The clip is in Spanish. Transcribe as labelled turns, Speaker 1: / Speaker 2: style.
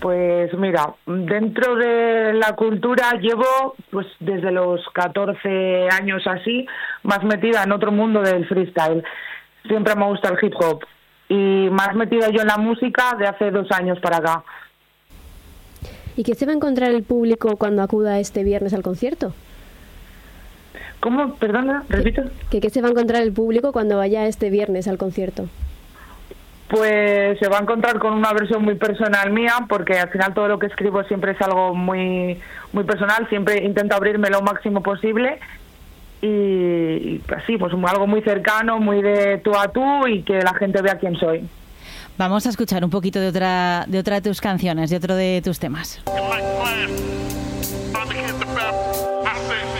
Speaker 1: Pues mira, dentro de la cultura llevo pues desde los 14 años así, más metida en otro mundo del freestyle. Siempre me gusta el hip hop y más metida yo en la música de hace 2 años para acá.
Speaker 2: ¿Y qué se va a encontrar el público cuando acuda este viernes al concierto?
Speaker 1: ¿Cómo? Perdona, repito.
Speaker 2: ¿Qué se va a encontrar el público cuando vaya este viernes al concierto?
Speaker 1: Pues se va a encontrar con una versión muy personal mía, porque al final todo lo que escribo siempre es algo muy muy personal, siempre intento abrirme lo máximo posible y así, pues algo muy cercano, muy de tú a tú y que la gente vea quién soy.
Speaker 3: Vamos a escuchar un poquito de otra de tus canciones, de otro de tus temas.